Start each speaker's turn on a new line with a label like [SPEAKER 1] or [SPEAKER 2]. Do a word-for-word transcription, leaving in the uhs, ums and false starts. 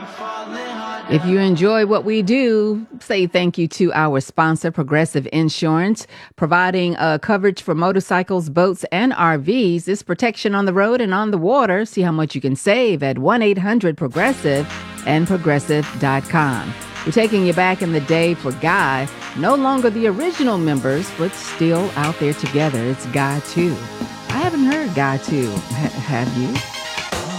[SPEAKER 1] If you enjoy what we do, say thank you to our sponsor, Progressive Insurance, providing uh, coverage for motorcycles, boats, and R Vs. This protection on the road and on the water. See how much you can save at one eight hundred progressive and progressive dot com. We're taking you back in the day for Guy. No longer the original members, but still out there together. It's Guy two. I haven't heard Guy two. H- have you?